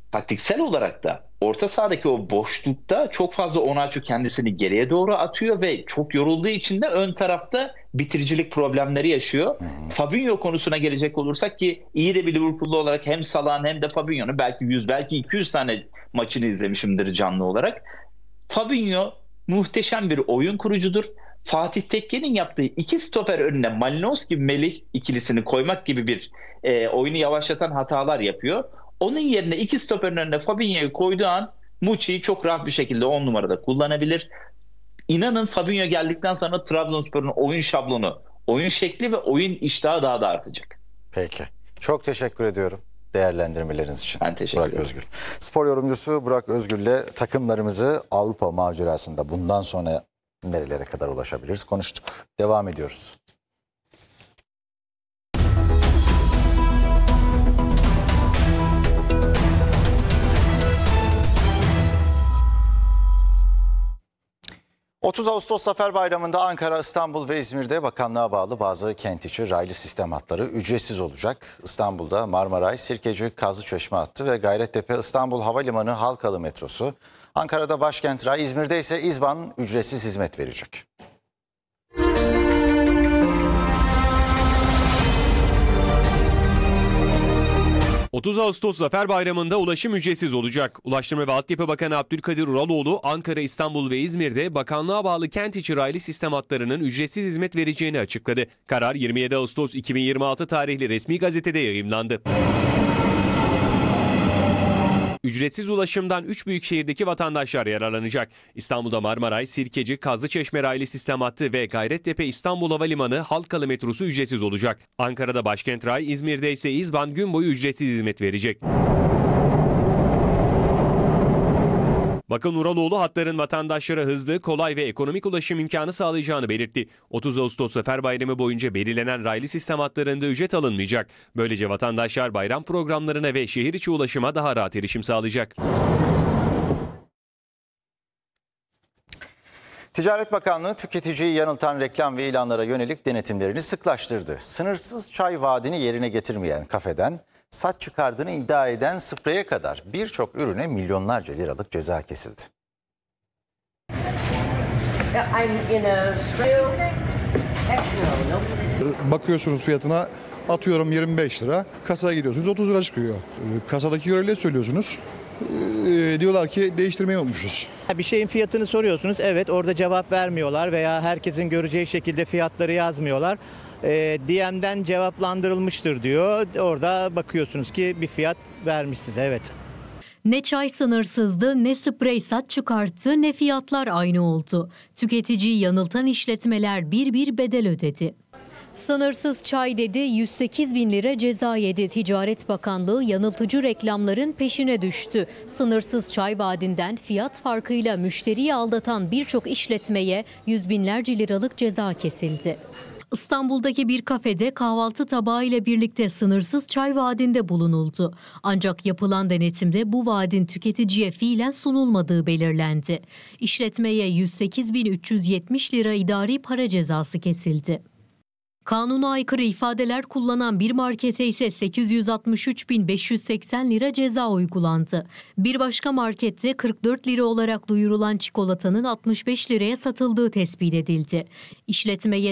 taktiksel olarak da orta sahadaki o boşlukta çok fazla Onaçu kendisini geriye doğru atıyor ve çok yorulduğu için de ön tarafta bitiricilik problemleri yaşıyor. Fabinho konusuna gelecek olursak, ki iyi de bir Liverpool'lu olarak hem Salah'ın hem de Fabinho'nun belki 100 belki 200 tane maçını izlemişimdir canlı olarak. Fabinho muhteşem bir oyun kurucudur. Fatih Tekke'nin yaptığı iki stoper önüne Malinowski Melih ikilisini koymak gibi bir oyunu yavaşlatan hatalar yapıyor. Onun yerine iki stoperin önüne Fabinho'yu koyduğu an Muçi'yi çok rahat bir şekilde 10 numarada kullanabilir. İnanın Fabinho geldikten sonra Trabzonspor'un oyun şablonu, oyun şekli ve oyun iştahı daha da artacak. Peki. Çok teşekkür ediyorum değerlendirmeleriniz için. Ben teşekkür ederim. Burak Özgül. Spor yorumcusu Burak Özgül'le takımlarımızı Avrupa macerasında bundan sonra nerelere kadar ulaşabiliriz konuştuk. Devam ediyoruz. ...30 Ağustos Zafer Bayramı'nda Ankara, İstanbul ve İzmir'de bakanlığa bağlı bazı kent içi raylı sistem hatları ücretsiz olacak. İstanbul'da Marmaray, Sirkeci, Kazlıçeşme hattı ve Gayrettepe İstanbul Havalimanı Halkalı metrosu. Ankara'da Başkent Ray, İzmir'de ise İzban ücretsiz hizmet verecek. ...30 Ağustos Zafer Bayramı'nda ulaşım ücretsiz olacak. Ulaştırma ve Altyapı Bakanı Abdülkadir Uraloğlu, Ankara, İstanbul ve İzmir'de bakanlığa bağlı kent içi raylı sistem hatlarının ücretsiz hizmet vereceğini açıkladı. Karar 27 Ağustos 2026 tarihli resmi gazetede yayımlandı. Ücretsiz ulaşımdan 3 büyük şehirdeki vatandaşlar yararlanacak. İstanbul'da Marmaray, Sirkeci, Kazlıçeşme raylı sistem hattı ve Gayrettepe İstanbul Havalimanı Halkalı metrosu ücretsiz olacak. Ankara'da Başkent Ray, İzmir'de ise İzban gün boyu ücretsiz hizmet verecek. Bakan Uraloğlu hatların vatandaşlara hızlı, kolay ve ekonomik ulaşım imkanı sağlayacağını belirtti. 30 Ağustos Zafer Bayramı boyunca belirlenen raylı sistem hatlarında ücret alınmayacak. Böylece vatandaşlar bayram programlarına ve şehir içi ulaşıma daha rahat erişim sağlayacak. Ticaret Bakanlığı tüketiciyi yanıltan reklam ve ilanlara yönelik denetimlerini sıklaştırdı. Sınırsız çay vaadini yerine getirmeyen kafeden saç çıkardığını iddia eden spreye kadar birçok ürüne milyonlarca liralık ceza kesildi. Bakıyorsunuz fiyatına, atıyorum 25 lira, kasaya gidiyorsunuz 30 lira çıkıyor. Kasadaki görevliye söylüyorsunuz, diyorlar ki değiştirmeyi unutmuşuz. Bir şeyin fiyatını soruyorsunuz, evet, orada cevap vermiyorlar veya herkesin göreceği şekilde fiyatları yazmıyorlar. DM'den cevaplandırılmıştır diyor, orada bakıyorsunuz ki bir fiyat vermiş size, evet. Ne çay sınırsızdı, ne sprey saç çıkarttı, ne fiyatlar aynı oldu. Tüketiciyi yanıltan işletmeler bir bir bedel ödedi. Sınırsız çay dedi, 108 bin lira ceza yedi. Ticaret Bakanlığı yanıltıcı reklamların peşine düştü. Sınırsız çay vaadinden fiyat farkıyla müşteriyi aldatan birçok işletmeye yüz binlerce liralık ceza kesildi. İstanbul'daki bir kafede kahvaltı tabağı ile birlikte sınırsız çay vaadinde bulunuldu. Ancak yapılan denetimde bu vaadin tüketiciye fiilen sunulmadığı belirlendi. İşletmeye 108.370 lira idari para cezası kesildi. Kanuna aykırı ifadeler kullanan bir markete ise 863.580 lira ceza uygulandı. Bir başka markette 44 lira olarak duyurulan çikolatanın 65 liraya satıldığı tespit edildi. İşletmeye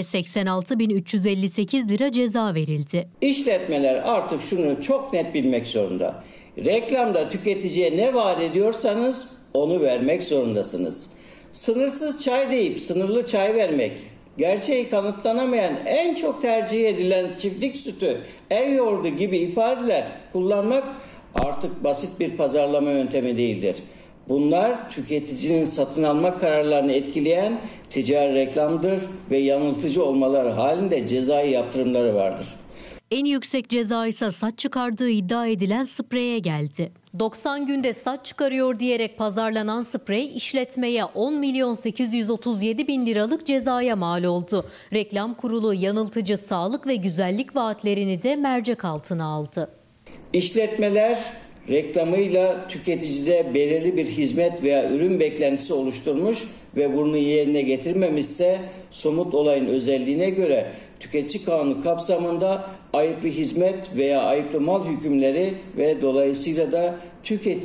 86.358 lira ceza verildi. İşletmeler artık şunu çok net bilmek zorunda. Reklamda tüketiciye ne vaat ediyorsanız onu vermek zorundasınız. Sınırsız çay deyip sınırlı çay vermek, gerçeği kanıtlanamayan, en çok tercih edilen çiftlik sütü, ev yoğurdu gibi ifadeler kullanmak artık basit bir pazarlama yöntemi değildir. Bunlar tüketicinin satın alma kararlarını etkileyen ticari reklamdır ve yanıltıcı olmaları halinde cezai yaptırımları vardır. En yüksek ceza ise saç çıkardığı iddia edilen spreye geldi. 90 günde saç çıkarıyor diyerek pazarlanan sprey işletmeye 10.837.000 liralık cezaya mal oldu. Reklam kurulu yanıltıcı sağlık ve güzellik vaatlerini de mercek altına aldı. İşletmeler reklamıyla tüketicide belirli bir hizmet veya ürün beklentisi oluşturmuş ve bunu yerine getirmemişse somut olayın özelliğine göre Tüketici Kanunu kapsamında ayıplı hizmet veya ayıplı mal hükümleri ve dolayısıyla da tüketici